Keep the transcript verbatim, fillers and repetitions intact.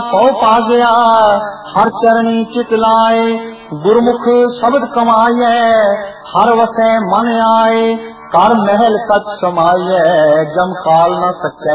पौ पा गया हर चरणी चित लाए, गुरमुख शब्द कमाए हर वसै मन आए, कर महल सच समाये जम काल न सकै।